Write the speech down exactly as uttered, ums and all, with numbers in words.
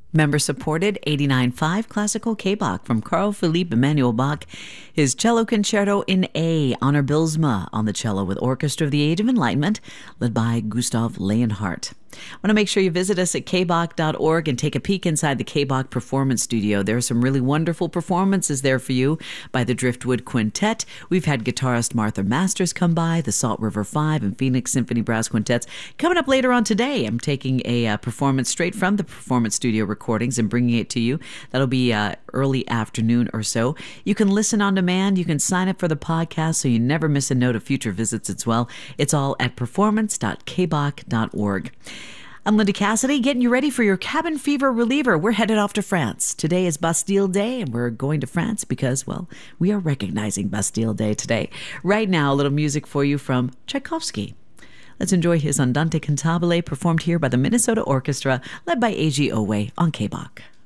Member-supported eighty-nine point five Classical K-Bach from Carl Philipp Emanuel Bach. His Cello Concerto in A, Honor Bylsma on the cello with Orchestra of the Age of Enlightenment, led by Gustav Leonhardt. I want to make sure you visit us at k bach dot org and take a peek inside the K-Bach Performance Studio. There are some really wonderful performances there for you by the Driftwood Quintet. We've had guitarist Martha Masters come by, the Salt River Five and Phoenix Symphony Brass Quintets. Coming up later on today, I'm taking a uh, performance straight from the Performance Studio recordings and bringing it to you. That'll be uh, early afternoon or so. You can listen on demand. You can sign up for the podcast so you never miss a note of future visits as well. It's all at performance dot k bach dot org. I'm Linda Cassidy, getting you ready for your cabin fever reliever. We're headed off to France. Today is Bastille Day, and we're going to France because, well, we are recognizing Bastille Day today. Right now, a little music for you from Tchaikovsky. Let's enjoy his Andante Cantabile, performed here by the Minnesota Orchestra, led by Eiji Owe on K-Bach.